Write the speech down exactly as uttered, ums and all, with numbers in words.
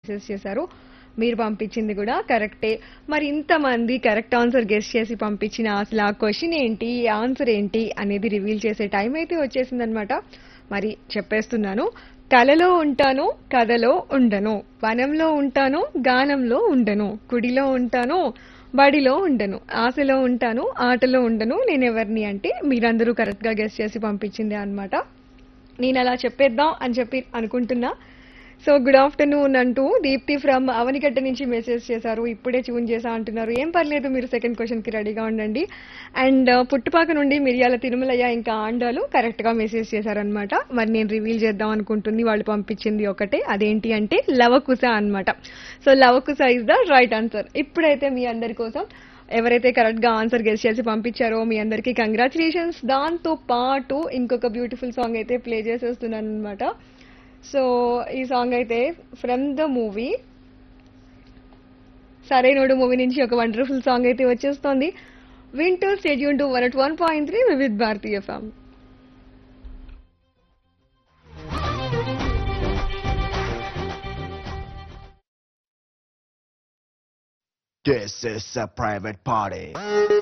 Message చేశారు. మీరు పంపించింది కూడా కరెక్టే. మరి ఇంతమంది కరెక్ట్ ఆన్సర్ గెస్ చేసి పంపించిన అసలు ఆ క్వశ్చన్ ఏంటి, ఆన్సర్ ఏంటి అనేది రివీల్ చేసే టైం అయితే వచ్చేసిందనమాట. మరి చెప్పేస్తున్నాను. కలలో ఉంటాను, కథలో ఉండను, వనంలో ఉంటాను, గానంలో ఉండను, కుడిలో ఉంటాను, బడిలో ఉండను, ఆశలో ఉంటాను, ఆటలో ఉండను, నేనెవరిని అంటే మీరందరూ కరెక్ట్ గా గెస్ చేసి పంపించిందే అన్నమాట. నేను అలా చెప్పేద్దాం అని చెప్పి అనుకుంటున్నా. సో గుడ్ ఆఫ్టర్నూన్ అంటూ దీప్తి ఫ్రమ్ అవనిగడ్డ నుంచి మెసేజ్ చేశారు. ఇప్పుడే ట్యూన్ చేసా అంటున్నారు. ఏం పర్లేదు, మీరు సెకండ్ క్వశ్చన్ కి రెడీగా ఉండండి. అండ్ పుట్టుపాక నుండి మిరియాల తిరుమలయ్య ఇంకా ఆండాలు కరెక్ట్ గా మెసేజ్ చేశారనమాట. మరి నేను రివీల్ చేద్దాం అనుకుంటుంది, వాళ్ళు పంపించింది ఒకటే, అదేంటి అంటే లవకుశ అన్నమాట. So Lavakusa is the right answer. ఇప్పుడైతే మీ అందరి కోసం ఎవరైతే కరెక్ట్ గా ఆన్సర్ గెస్ చేసి పంపించారో మీ అందరికీ కంగ్రాచులేషన్స్. దాంతో పాటు ఇంకొక బ్యూటిఫుల్ సాంగ్ అయితే ప్లే చేసేస్తున్నాను అనమాట. సో ఈ సాంగ్ అయితే from the movie Sarainodu movie నుంచి ఒక వండర్ఫుల్ సాంగ్ అయితే వచ్చేస్తోంది. వింటూ stadium to one at one point three Vividh Bharati FM. This is a private party.